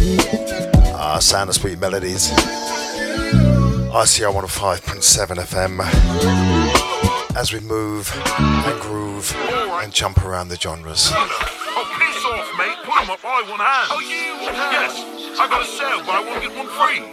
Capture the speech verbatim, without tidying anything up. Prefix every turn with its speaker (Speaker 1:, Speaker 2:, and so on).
Speaker 1: Ah, sound of sweet melodies. I C R one oh five point seven F M. As we move and groove and jump around the genres.
Speaker 2: Oh, piss off, mate. Put them up by one hand. Oh, you? Yes. I got a sale, but I won't get one free.